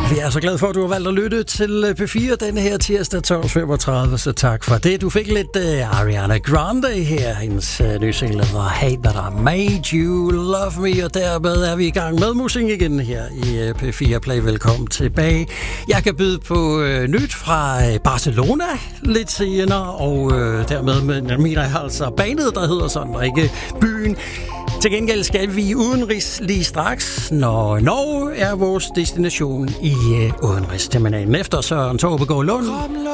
Vi er så glade for, at du har valgt at lytte til P4 denne her tirsdag 12.35, så tak for det. Du fik lidt Ariana Grande her. Hendes nye single hedder Hate That I Made You Love Me, og dermed er vi i gang med musik igen her i P4 Play. Velkommen tilbage. Jeg kan byde på nyt fra Barcelona lidt senere, og dermed mener jeg altså bandet, der hedder sådan, og ikke byen. Til gengæld skal vi udenrigs lige straks, når Norge er vores destination i udenrigsterminalen. Efter Søren Tåbegaard Lund